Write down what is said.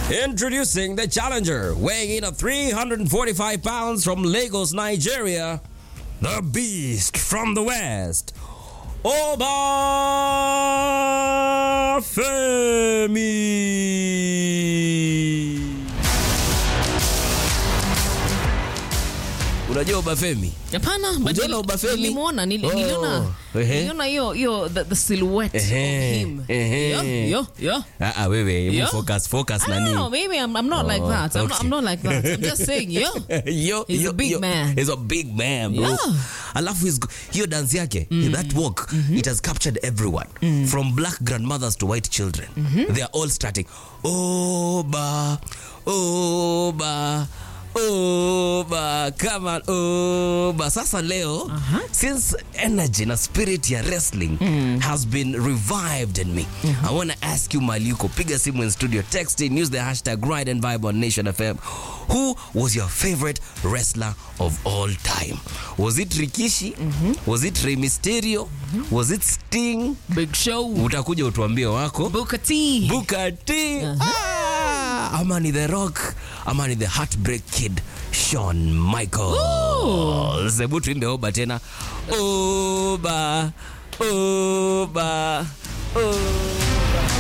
Introducing the challenger, weighing in at 345 pounds from Lagos, Nigeria, the beast from the west, Oba Femi. Unajua Obafemi? Hapana, nilimuona hiyo the silhouette of him. Yo. Wewe focus nani? No, maybe I'm not like that. I'm not like that. I'm just saying, he's a big man. He's a big man, bro. Yeah. Alafu hiyo dance yake, that walk, it has captured everyone, from black grandmothers to white children. They are all starting, Oba, Oba, Oba, come on, Oba. Sasa leo, since energy na spirit ya wrestling has been revived in me, I want to ask you, Maliko, piga simu in studio, text in, use the hashtag Ride and Vibe on Nation FM. Who was your favorite wrestler of all time? Was it Rikishi? Was it Rey Mysterio? Was it Sting? Big Show. Utakuja utuambie wako. Booker T. Ama ni The Rock, ama ni the Heartbreak Kid, Shawn Michaels. Zebu tuimbe Oba tena. Oba, Oba, Oba.